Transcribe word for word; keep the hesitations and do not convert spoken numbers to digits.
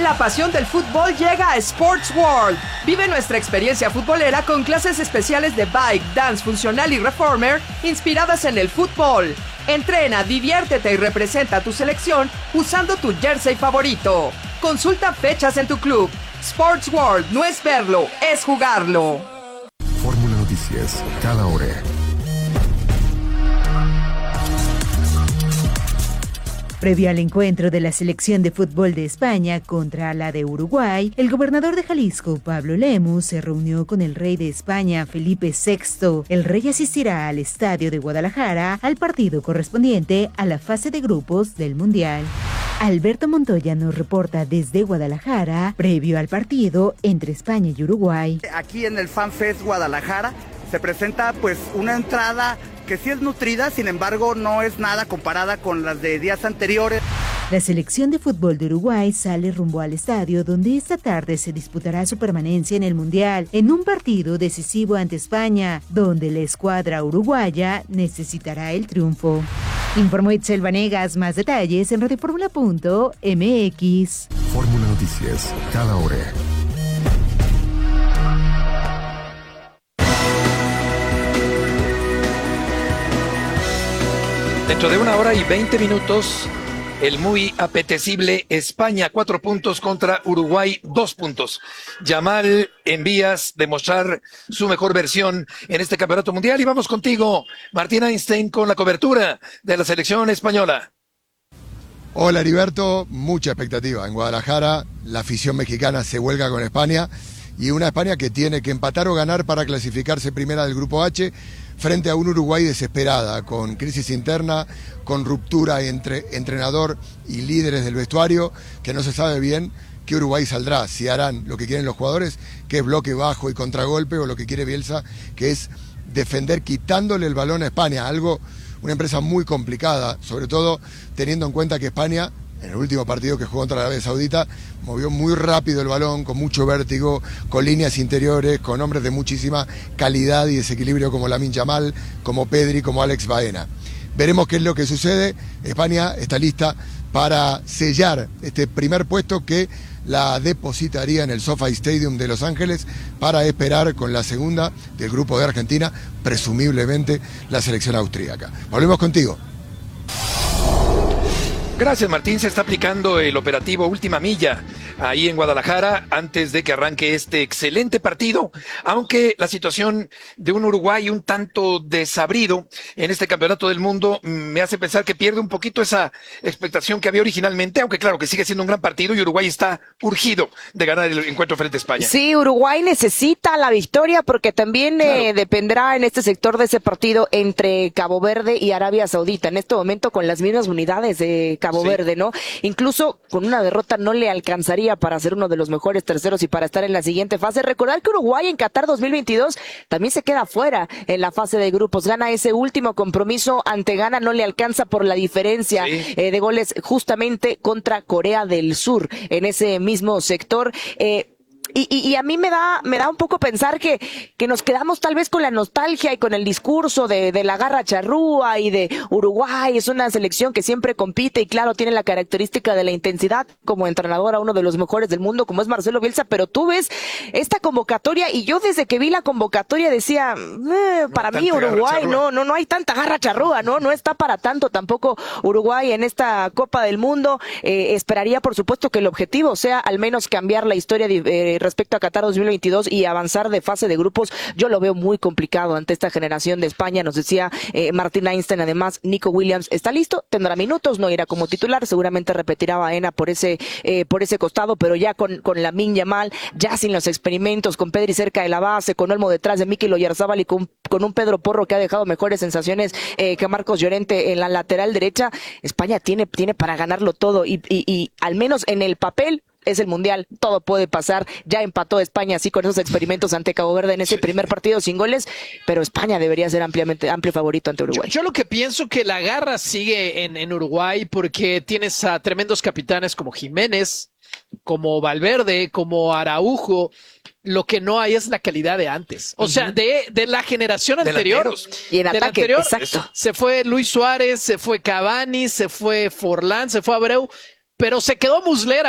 la pasión del fútbol llega a Sports World. Vive nuestra experiencia futbolera con clases especiales de bike, dance funcional y reformer inspiradas en el fútbol. Entrena, diviértete y representa a tu selección usando tu jersey favorito. Consulta fechas en tu club. Sports World no es verlo, es jugarlo. Fórmula Noticias, cada hora. Previo al encuentro de la selección de fútbol de España contra la de Uruguay, el gobernador de Jalisco, Pablo Lemus, se reunió con el rey de España, Felipe sexto. El rey asistirá al estadio de Guadalajara al partido correspondiente a la fase de grupos del Mundial. Alberto Montoya nos reporta desde Guadalajara, previo al partido entre España y Uruguay. Aquí en el FanFest Guadalajara se presenta pues una entrada que sí es nutrida, sin embargo no es nada comparada con las de días anteriores. La selección de fútbol de Uruguay sale rumbo al estadio donde esta tarde se disputará su permanencia en el Mundial, en un partido decisivo ante España, donde la escuadra uruguaya necesitará el triunfo. Informó Itzel Vanegas, más detalles en radioformula punto m x. Fórmula Noticias, cada hora. Dentro de una hora y veinte minutos, el muy apetecible España, cuatro puntos contra Uruguay, dos puntos. Yamal en vías de mostrar su mejor versión en este campeonato mundial. Y vamos contigo, Martín Einstein, con la cobertura de la selección española. Hola, Heriberto, mucha expectativa. En Guadalajara, la afición mexicana se vuelca con España, y una España que tiene que empatar o ganar para clasificarse primera del Grupo H, frente a un Uruguay desesperada, con crisis interna, con ruptura entre entrenador y líderes del vestuario, que no se sabe bien qué Uruguay saldrá, si harán lo que quieren los jugadores, que es bloque bajo y contragolpe, o lo que quiere Bielsa, que es defender quitándole el balón a España, algo, una empresa muy complicada, sobre todo teniendo en cuenta que España, en el último partido que jugó contra Arabia Saudita, movió muy rápido el balón, con mucho vértigo, con líneas interiores, con hombres de muchísima calidad y desequilibrio como Lamine Yamal, como Pedri, como Alex Baena. Veremos qué es lo que sucede. España está lista para sellar este primer puesto que la depositaría en el SoFi Stadium de Los Ángeles, para esperar con la segunda del grupo de Argentina, presumiblemente la selección austríaca. Volvemos contigo. Gracias, Martín. Se está aplicando el operativo Última Milla ahí en Guadalajara antes de que arranque este excelente partido, aunque la situación de un Uruguay un tanto desabrido en este campeonato del mundo me hace pensar que pierde un poquito esa expectación que había originalmente, aunque claro que sigue siendo un gran partido y Uruguay está urgido de ganar el encuentro frente a España. Sí, Uruguay necesita la victoria porque también claro. eh, dependerá en este sector de ese partido entre Cabo Verde y Arabia Saudita, en este momento con las mismas unidades de Cabo sí. Verde, ¿no? Incluso con una derrota no le alcanzaría para ser uno de los mejores terceros y para estar en la siguiente fase. Recordar que Uruguay en Qatar dos mil veintidós también se queda fuera en la fase de grupos. Gana ese último compromiso ante Ghana, no le alcanza por la diferencia sí. eh, de goles justamente contra Corea del Sur en ese mismo sector. Eh, Y, y, y a mí me da me da un poco pensar que que nos quedamos tal vez con la nostalgia y con el discurso de, de la garra charrúa y de Uruguay. Es una selección que siempre compite y claro, tiene la característica de la intensidad como entrenador a uno de los mejores del mundo como es Marcelo Bielsa, pero tú ves esta convocatoria y yo desde que vi la convocatoria decía, eh, para no mí Uruguay no no no hay tanta garra charrúa, no no está para tanto tampoco Uruguay en esta Copa del Mundo. Eh, esperaría por supuesto que el objetivo sea al menos cambiar la historia de eh, respecto a Qatar dos mil veintidós y avanzar de fase de grupos. Yo lo veo muy complicado ante esta generación de España. Nos decía eh, Martín Einstein, además Nico Williams está listo, tendrá minutos, no irá como titular, seguramente repetirá a Baena por ese eh, por ese costado, pero ya con, con Lamine Yamal, ya sin los experimentos, con Pedri cerca de la base, con Olmo detrás de Mikel Oyarzabal y con, con un Pedro Porro que ha dejado mejores sensaciones eh, que Marcos Llorente en la lateral derecha. España tiene, tiene para ganarlo todo y, y, y al menos en el papel es el Mundial, todo puede pasar. Ya empató España así con esos experimentos ante Cabo Verde en ese sí. primer partido sin goles, pero España debería ser ampliamente amplio favorito ante Uruguay. Yo, yo lo que pienso que la garra sigue en, en Uruguay porque tienes a tremendos capitanes como Jiménez, como Valverde, como Araujo. Lo que no hay es la calidad de antes. O uh-huh. sea, de, de la generación anterior. Delanteros. Y en ataque, anterior, exacto. Se fue Luis Suárez, se fue Cavani, se fue Forlán, se fue Abreu, pero se quedó Muslera.